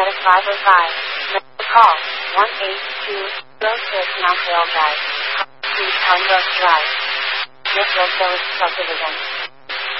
instead of 505. Call 18206 Mount Vale Drive. Please Pembroke Drive. Smithfield Village Subdivision.